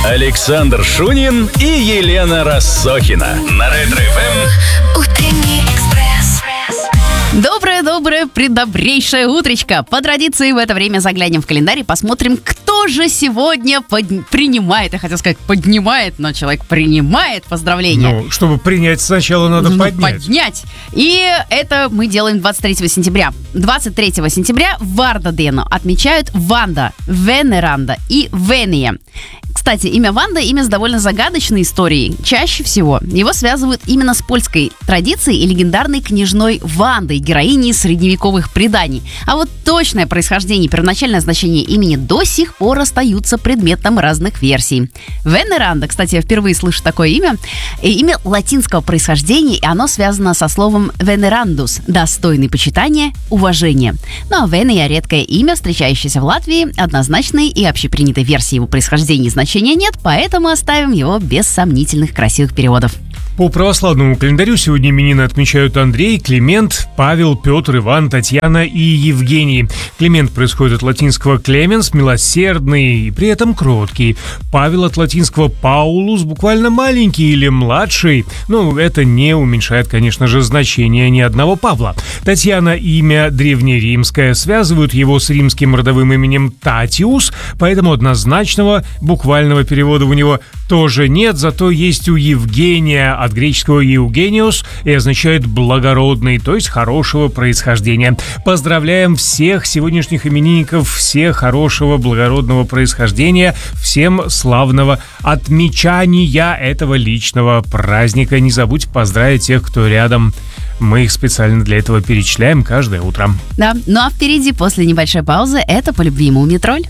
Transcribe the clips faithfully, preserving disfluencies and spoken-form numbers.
Александр Шунин и Елена Россохина. На Ретро-эф эм. Утренний экспресс. Доброе-доброе, предобрейшее утречко. По традиции в это время заглянем в календарь и посмотрим, кто же сегодня под... принимает, я хотел сказать поднимает, но человек принимает поздравления. Ну, чтобы принять сначала надо Ну, поднять. поднять. И это мы делаем двадцать третьего сентября. двадцать третьего сентября Вардадену отмечают Ванда, Венеранда и Вения. Кстати, имя Ванда – имя с довольно загадочной историей. Чаще всего его связывают именно с польской традицией и легендарной княжной Вандой, героиней средневековых преданий. А вот точное происхождение и первоначальное значение имени до сих пор остаются предметом разных версий. Венеранда, кстати, я впервые слышу такое имя, имя латинского происхождения, и оно связано со словом «venerandus» – достойный почитания, уважения. Ну а Вения – редкое имя, встречающееся в Латвии, однозначной и общепринятой версии его происхождения и значения нет, поэтому оставим его без сомнительных красивых переводов. По православному календарю сегодня именины отмечают Андрей, Климент, Павел, Петр, Иван, Татьяна и Евгений. Климент происходит от латинского «клеменс» – милосердный и при этом кроткий. Павел от латинского «паулус» – буквально маленький или младший. Ну, это не уменьшает, конечно же, значение ни одного Павла. Татьяна – имя древнеримское, связывают его с римским родовым именем Татиус, поэтому однозначного буквального перевода у него тоже нет, зато есть у Евгения от греческого «евгениус» и означает «благородный», то есть хорошего происхождения. Поздравляем всех сегодняшних именинников, всех хорошего, благородного происхождения, всем славного отмечания этого личного праздника. Не забудь поздравить тех, кто рядом. Мы их специально для этого перечисляем каждое утро. Да, ну а впереди, после небольшой паузы, это «По любви Мумитроль».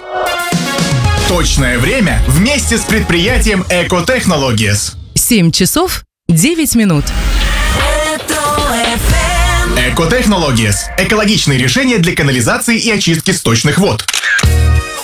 Точное время вместе с предприятием Eco Technologies. семь часов девять минут. Eco Technologies – экологичные решения для канализации и очистки сточных вод.